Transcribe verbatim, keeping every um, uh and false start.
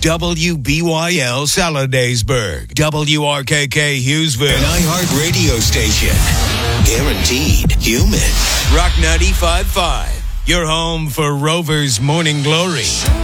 W B Y L Saladaysburg, W R K K Hughesville, an iHeart radio station. Guaranteed human. Rock ninety-five point five, your home for Rover's Morning Glory.